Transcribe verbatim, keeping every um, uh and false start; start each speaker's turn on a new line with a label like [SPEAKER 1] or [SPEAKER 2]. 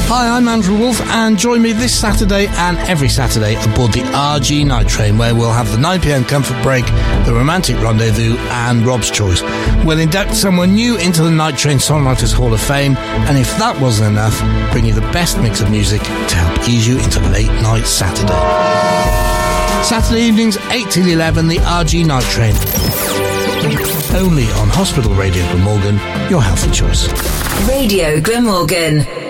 [SPEAKER 1] Hi, I'm Andrew Wolf, and join me this Saturday and every Saturday aboard the R G Night Train, where we'll have the nine p m comfort break, the romantic rendezvous, and Rob's Choice. We'll induct someone new into the Night Train Songwriters Hall of Fame, and if that wasn't enough, bring you the best mix of music to help ease you into late night Saturday. Saturday evenings, eight till eleven, the R G Night Train. Only on Hospital Radio Glamorgan, your healthy choice.
[SPEAKER 2] Radio Glamorgan.